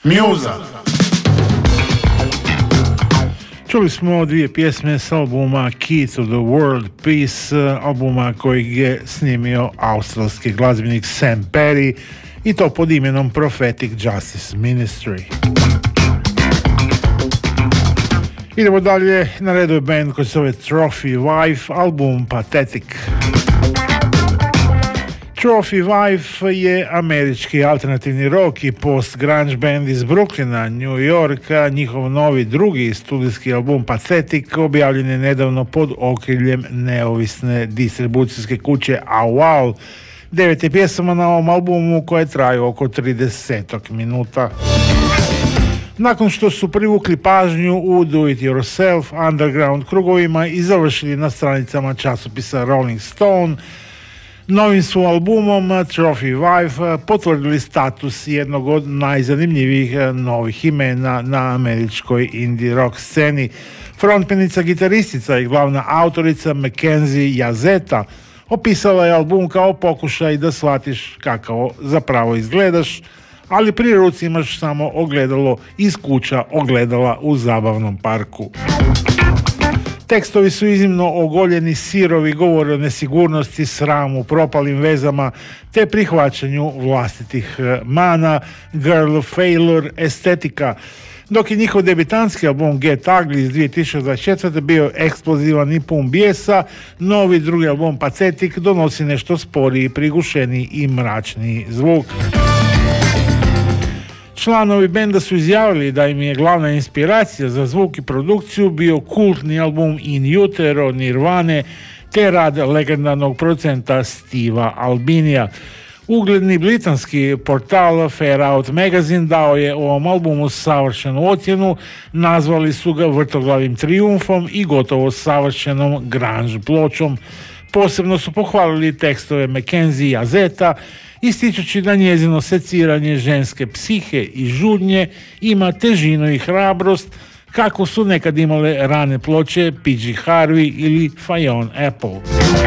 Muza. Čuli smo dvije pjesme s albuma Key to the World Peace, albuma kojeg je snimio australski glazbenik Sam Perry, i to pod imenom Prophetic Justice Ministry. Idemo dalje, na redu je band koji se zove Trophy Wife, album Pathetic. Trophy Wife je američki alternativni rock i post-grunge band iz Brooklyna, New Yorka. Njihov novi drugi studijski album Pathetic objavljen je nedavno pod okriljem neovisne distribucijske kuće AWAL. 9 je pjesama na ovom albumu koje traju oko 30 minuta. Nakon što su privukli pažnju u do-it-yourself underground krugovima i završili na stranicama časopisa Rolling Stone, novim su albumom Trophy Wife potvrdili status jednog od najzanimljivijih novih imena na američkoj indie rock sceni. Frontmenica, gitaristica i glavna autorica Mackenzie Yazeta opisala je album kao pokušaj da shvatiš kako zapravo izgledaš, ali pri ruci imaš samo ogledalo iz kuća ogledala u zabavnom parku. Tekstovi su iznimno ogoljeni, sirovi, govore o nesigurnosti, sramu, propalim vezama te prihvaćanju vlastitih mana, girl failure estetika. Dok je njihov debitanski album Get Ugly iz 2024. bio eksplozivan i pun bijesa, novi drugi album Pathetic donosi nešto sporiji, prigušeniji i mračniji zvuk. Članovi benda su izjavili da im je glavna inspiracija za zvuk i produkciju bio kultni album In Utero Nirvane te rad legendarnog producenta Steva Albinija. Ugledni britanski portal Fair Out Magazine dao je ovom albumu savršenu ocjenu, nazvali su ga vrtoglavim trijumfom i gotovo savršenom grunge pločom. Posebno su pohvalili tekstove Mackenzie Yazeta, ističući da njezino seciranje ženske psihe i žudnje ima težinu i hrabrost kako su nekad imale rane ploče PG Harvey ili Fiona Apple.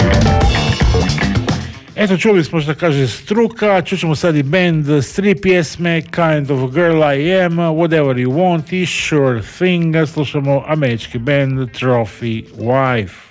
Eto, čuli smo što kaže struka, čućemo sad i band s 3 pjesme, Kind of Girl I Am, Whatever You Want i Sure Thing. Slušamo američki band Trophy Wife.